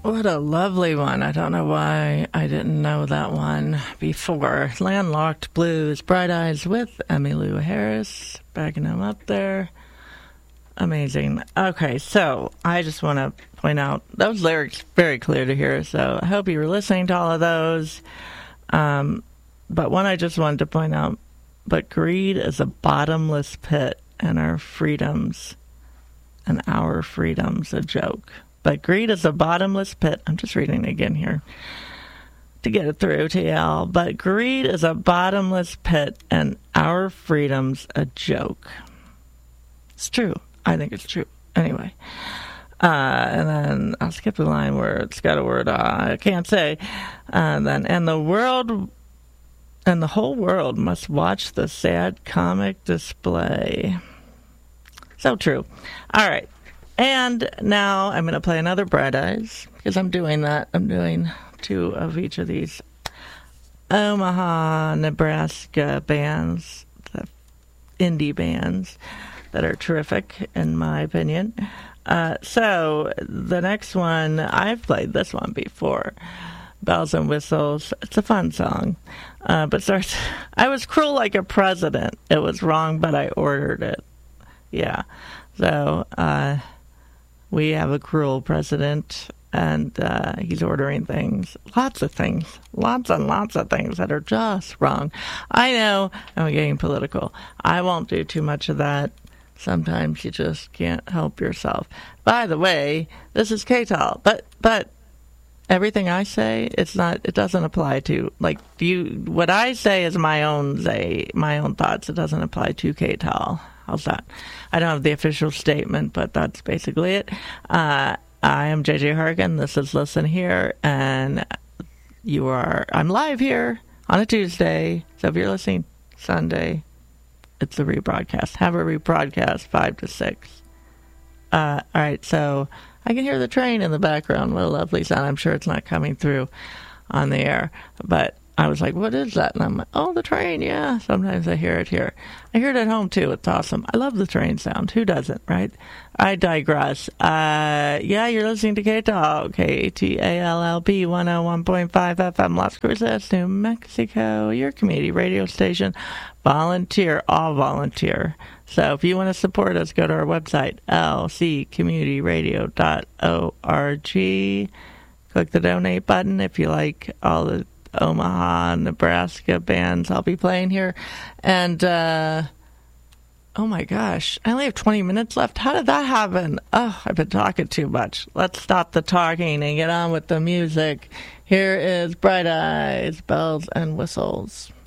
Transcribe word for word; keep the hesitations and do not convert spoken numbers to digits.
What a lovely one. I don't know why I didn't know that one before. Landlocked Blues, Bright Eyes with Emmylou Harris. Backing them up there. Amazing. Okay, so I just want to point out those lyrics very clear to hear, so I hope you were listening to all of those. Um, but one I just wanted to point out, but greed is a bottomless pit, and our freedoms, and our freedoms a joke. But greed is a bottomless pit. I'm just reading it again here to get it through to y'all. But greed is a bottomless pit, and our freedom's a joke. It's true. I think it's true. Anyway. Uh, and then I'll skip the line where it's got a word uh, I can't say. And then, and the world, and the whole world must watch the sad comic display. So true. All right. And now I'm going to play another Bright Eyes, because I'm doing that. I'm doing two of each of these Omaha, Nebraska bands, the indie bands that are terrific, in my opinion. Uh, so the next one, I've played this one before, Bells and Whistles. It's a fun song, uh, but starts, I was cruel like a president. It was wrong, but I ordered it. Yeah. So, uh, we have a cruel president, and uh, he's ordering things, lots of things, lots and lots of things that are just wrong. I know I'm getting political. I won't do too much of that. Sometimes you just can't help yourself. By the way, this is K T A L, but but everything I say, it's not. It doesn't apply to, like, you. What I say is my own say, my own thoughts. It doesn't apply to K T A L. How's that? I don't have the official statement, but that's basically it. Uh, I am J J Hargan. This is Listen Here, and you are. I'm live here on a Tuesday. So if you're listening Sunday, it's a rebroadcast. Have a rebroadcast five to six. Uh, all right. So I can hear the train in the background. What a lovely sound. I'm sure it's not coming through on the air, but I was like, what is that? And I'm like, oh, the train, yeah. Sometimes I hear it here. I hear it at home, too. It's awesome. I love the train sound. Who doesn't, right? I digress. Uh, yeah, you're listening to K T A L, K T A L L P one oh one point five F M, Las Cruces, New Mexico, your community radio station. Volunteer, all volunteer. So if you want to support us, go to our website, l c community radio dot org. Click the donate button if you like all the Omaha, Nebraska bands I'll be playing here. And, uh, oh my gosh, I only have twenty minutes left. How did that happen? Oh, I've been talking too much. Let's stop the talking and get on with the music. Here is Bright Eyes, Bells and Whistles.